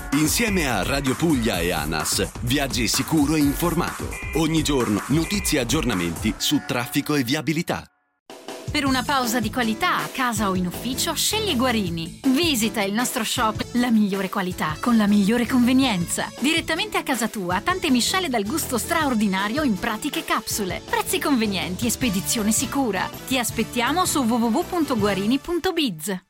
Insieme a Radio Puglia e ANAS, viaggi sicuro e informato. Ogni giorno notizie e aggiornamenti su traffico e viabilità. Per una pausa di qualità a casa o in ufficio, scegli Guarini. Visita il nostro shop, la migliore qualità con la migliore convenienza. Direttamente a casa tua, tante miscele dal gusto straordinario in pratiche capsule. Prezzi convenienti e spedizione sicura. Ti aspettiamo su www.guarini.biz.